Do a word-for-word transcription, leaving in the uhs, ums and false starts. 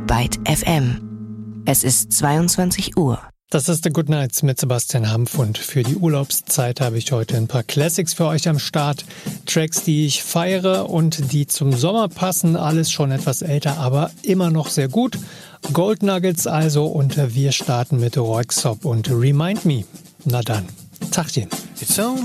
Byte F M. Es ist zweiundzwanzig Uhr. Das ist The Good Nights mit Sebastian Hampf und für die Urlaubszeit habe ich heute ein paar Classics für euch am Start. Tracks, die ich feiere und die zum Sommer passen. Alles schon etwas älter, aber immer noch sehr gut. Gold Nuggets also und wir starten mit Röyksopp und Remind Me. Na dann, Tachchen. It's only